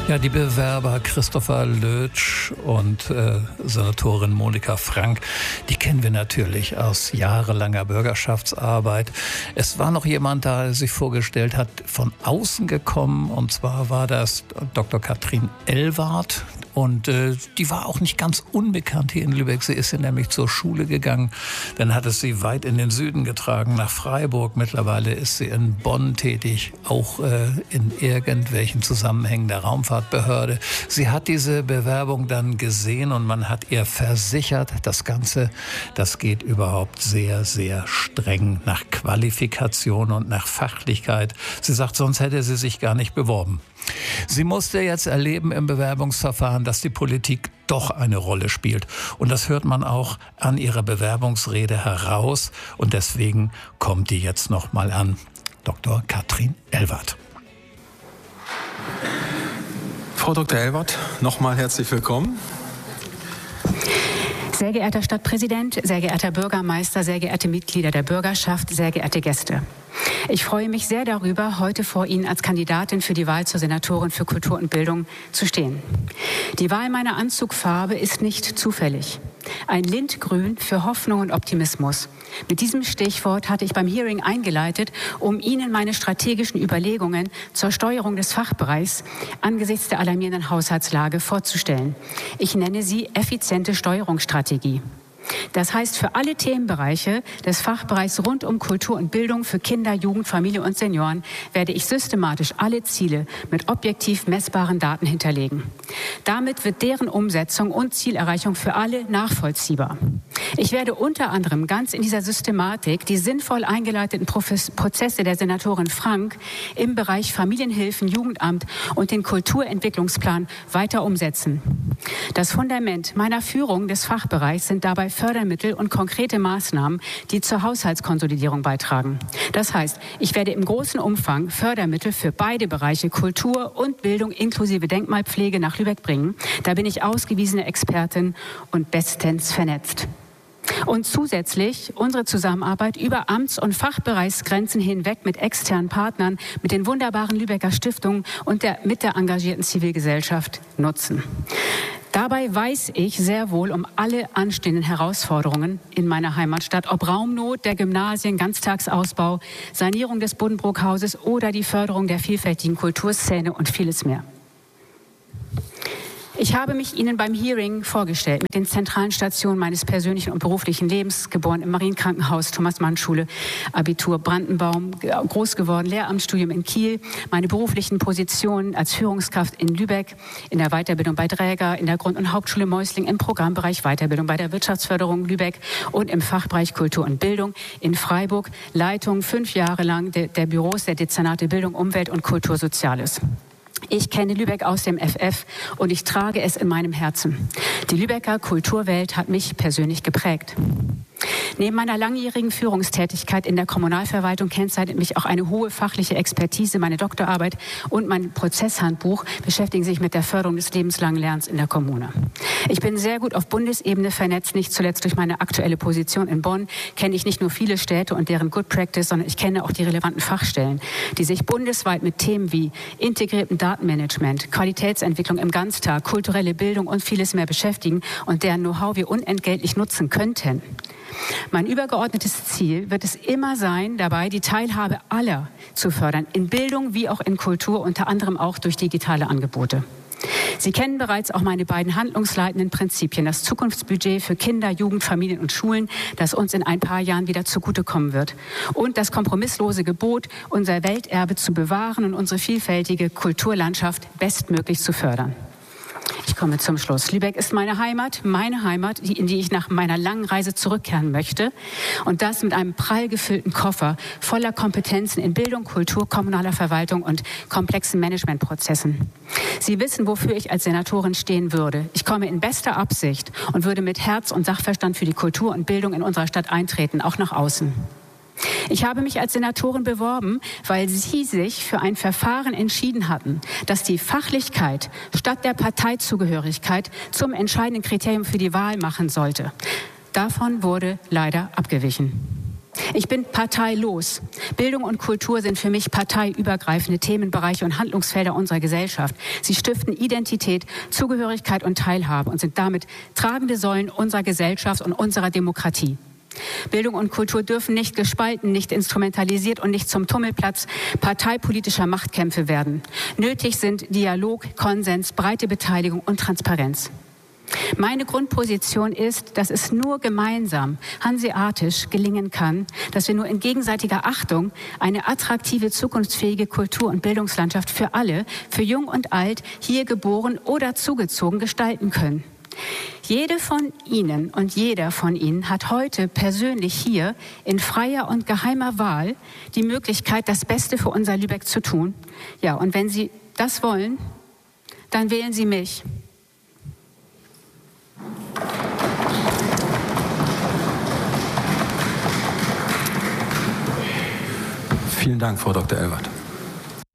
Ja, die Bewerber Christopher Lötsch und Senatorin Monika Frank, die kennen wir natürlich aus jahrelanger Bürgerschaftsarbeit. Es war noch jemand da, der sich vorgestellt hat, von außen gekommen, und zwar war das Dr. Katrin Elwart. Und die war auch nicht ganz unbekannt hier in Lübeck. Sie ist ja nämlich zur Schule gegangen. Dann hat es sie weit in den Süden getragen, nach Freiburg. Mittlerweile ist sie in Bonn tätig, auch in irgendwelchen Zusammenhängen der Raumfahrtbehörde. Sie hat diese Bewerbung dann gesehen und man hat ihr versichert, das Ganze, das geht überhaupt sehr, sehr streng nach Qualifikation und nach Fachlichkeit. Sie sagt, sonst hätte sie sich gar nicht beworben. Sie musste jetzt erleben im Bewerbungsverfahren, dass die Politik doch eine Rolle spielt. Und das hört man auch an ihrer Bewerbungsrede heraus. Und deswegen kommt die jetzt noch mal an. Dr. Katrin Elwart. Frau Dr. Elwart, nochmal herzlich willkommen. Sehr geehrter Stadtpräsident, sehr geehrter Bürgermeister, sehr geehrte Mitglieder der Bürgerschaft, sehr geehrte Gäste. Ich freue mich sehr darüber, heute vor Ihnen als Kandidatin für die Wahl zur Senatorin für Kultur und Bildung zu stehen. Die Wahl meiner Anzugfarbe ist nicht zufällig. Ein Lindgrün für Hoffnung und Optimismus. Mit diesem Stichwort hatte ich beim Hearing eingeleitet, um Ihnen meine strategischen Überlegungen zur Steuerung des Fachbereichs angesichts der alarmierenden Haushaltslage vorzustellen. Ich nenne sie effiziente Steuerungsstrategie. Das heißt, für alle Themenbereiche des Fachbereichs rund um Kultur und Bildung für Kinder, Jugend, Familie und Senioren werde ich systematisch alle Ziele mit objektiv messbaren Daten hinterlegen. Damit wird deren Umsetzung und Zielerreichung für alle nachvollziehbar. Ich werde unter anderem ganz in dieser Systematik die sinnvoll eingeleiteten Prozesse der Senatorin Frank im Bereich Familienhilfen, Jugendamt und den Kulturentwicklungsplan weiter umsetzen. Das Fundament meiner Führung des Fachbereichs sind dabei Fördermittel und konkrete Maßnahmen, die zur Haushaltskonsolidierung beitragen. Das heißt, ich werde im großen Umfang Fördermittel für beide Bereiche Kultur und Bildung inklusive Denkmalpflege nach Lübeck bringen. Da bin ich ausgewiesene Expertin und bestens vernetzt. Und zusätzlich unsere Zusammenarbeit über Amts- und Fachbereichsgrenzen hinweg mit externen Partnern, mit den wunderbaren Lübecker Stiftungen und mit der engagierten Zivilgesellschaft nutzen. Dabei weiß ich sehr wohl um alle anstehenden Herausforderungen in meiner Heimatstadt, ob Raumnot der Gymnasien, Ganztagsausbau, Sanierung des Buddenbrookhauses oder die Förderung der vielfältigen Kulturszene und vieles mehr. Ich habe mich Ihnen beim Hearing vorgestellt mit den zentralen Stationen meines persönlichen und beruflichen Lebens, geboren im Marienkrankenhaus, Thomas-Mann-Schule, Abitur Brandenbaum, groß geworden, Lehramtsstudium in Kiel, meine beruflichen Positionen als Führungskraft in Lübeck, in der Weiterbildung bei Dräger, in der Grund- und Hauptschule Meusling, im Programmbereich Weiterbildung bei der Wirtschaftsförderung Lübeck und im Fachbereich Kultur und Bildung in Freiburg, Leitung 5 Jahre lang der Büros der Dezernate Bildung, Umwelt und Kultur Soziales. Ich kenne Lübeck aus dem FF und ich trage es in meinem Herzen. Die Lübecker Kulturwelt hat mich persönlich geprägt. Neben meiner langjährigen Führungstätigkeit in der Kommunalverwaltung kennzeichnet mich auch eine hohe fachliche Expertise. Meine Doktorarbeit und mein Prozesshandbuch beschäftigen sich mit der Förderung des lebenslangen Lernens in der Kommune. Ich bin sehr gut auf Bundesebene vernetzt, nicht zuletzt durch meine aktuelle Position in Bonn kenne ich nicht nur viele Städte und deren Good Practice, sondern ich kenne auch die relevanten Fachstellen, die sich bundesweit mit Themen wie integriertem Datenmanagement, Qualitätsentwicklung im Ganztag, kulturelle Bildung und vieles mehr beschäftigen und deren Know-how wir unentgeltlich nutzen könnten. Mein übergeordnetes Ziel wird es immer sein, dabei die Teilhabe aller zu fördern, in Bildung wie auch in Kultur, unter anderem auch durch digitale Angebote. Sie kennen bereits auch meine beiden handlungsleitenden Prinzipien, das Zukunftsbudget für Kinder, Jugend, Familien und Schulen, das uns in ein paar Jahren wieder zugutekommen wird, und das kompromisslose Gebot, unser Welterbe zu bewahren und unsere vielfältige Kulturlandschaft bestmöglich zu fördern. Ich komme zum Schluss. Lübeck ist meine Heimat, in die ich nach meiner langen Reise zurückkehren möchte. Und das mit einem prall gefüllten Koffer voller Kompetenzen in Bildung, Kultur, kommunaler Verwaltung und komplexen Managementprozessen. Sie wissen, wofür ich als Senatorin stehen würde. Ich komme in bester Absicht und würde mit Herz und Sachverstand für die Kultur und Bildung in unserer Stadt eintreten, auch nach außen. Ich habe mich als Senatorin beworben, weil Sie sich für ein Verfahren entschieden hatten, das die Fachlichkeit statt der Parteizugehörigkeit zum entscheidenden Kriterium für die Wahl machen sollte. Davon wurde leider abgewichen. Ich bin parteilos. Bildung und Kultur sind für mich parteiübergreifende Themenbereiche und Handlungsfelder unserer Gesellschaft. Sie stiften Identität, Zugehörigkeit und Teilhabe und sind damit tragende Säulen unserer Gesellschaft und unserer Demokratie. Bildung und Kultur dürfen nicht gespalten, nicht instrumentalisiert und nicht zum Tummelplatz parteipolitischer Machtkämpfe werden. Nötig sind Dialog, Konsens, breite Beteiligung und Transparenz. Meine Grundposition ist, dass es nur gemeinsam, hanseatisch gelingen kann, dass wir nur in gegenseitiger Achtung eine attraktive, zukunftsfähige Kultur- und Bildungslandschaft für alle, für Jung und Alt, hier geboren oder zugezogen gestalten können. Jede von Ihnen und jeder von Ihnen hat heute persönlich hier in freier und geheimer Wahl die Möglichkeit, das Beste für unser Lübeck zu tun. Ja, und wenn Sie das wollen, dann wählen Sie mich. Vielen Dank, Frau Dr. Elwert.